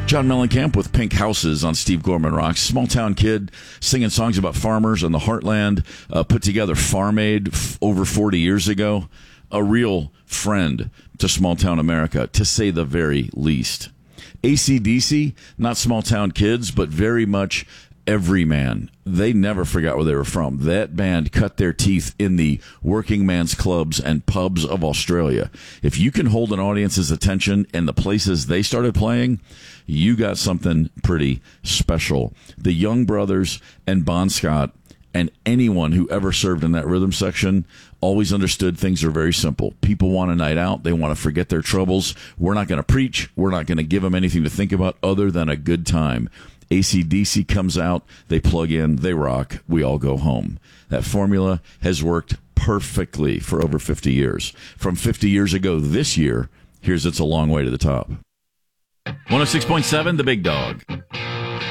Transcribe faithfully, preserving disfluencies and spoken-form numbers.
John Mellencamp with Pink Houses on Steve Gorman Rocks. Small town kid singing songs about farmers and the heartland. Uh, put together Farm Aid f- over forty years ago. A real friend to small town America, to say the very least. A C D C, not small town kids, but very much everyman. They never forgot where they were from. That band cut their teeth in the working man's clubs and pubs of Australia. If you can hold an audience's attention in the places they started playing, you got something pretty special. The Young Brothers and Bon Scott and anyone who ever served in that rhythm section always understood things are very simple. People want a night out. They want to forget their troubles. We're not going to preach. We're not going to give them anything to think about other than a good time. A C D C comes out, they plug in, they rock, we all go home. That formula has worked perfectly for over fifty years. From fifty years ago this year, here's It's a Long Way to the Top. one oh six point seven, The Big Dog.